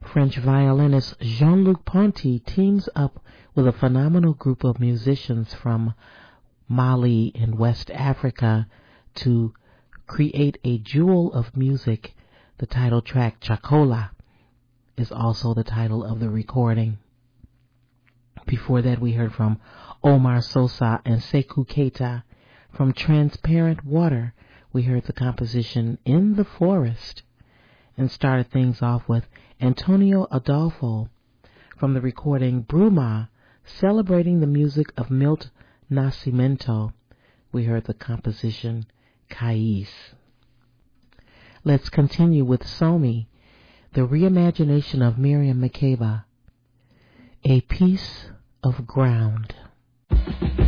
French violinist Jean-Luc Ponty teams up with a phenomenal group of musicians from Mali in West Africa to create a jewel of music. The title track, Chakola, is also the title of the recording. Before that, we heard from Omar Sosa and Sekou Keita. From Transparent Water, we heard the composition In the Forest, and started things off with Antonio Adolfo from the recording Bruma, celebrating the music of Milt Nascimento. We heard the composition Cais. Let's continue with Somi, the reimagination of Miriam Makeba, A Piece of Ground.